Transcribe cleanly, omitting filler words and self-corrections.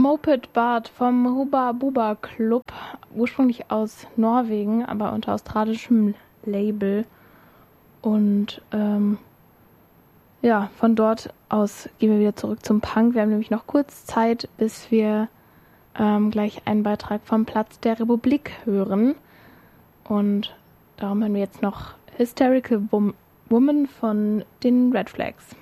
Moped Bart vom Hubba Bubba Club, ursprünglich aus Norwegen, aber unter australischem Label. Und von dort aus gehen wir wieder zurück zum Punk. Wir haben nämlich noch kurz Zeit, bis wir gleich einen Beitrag vom Platz der Republik hören. Und darum hören wir jetzt noch Hysterical Woman von den Red Flags.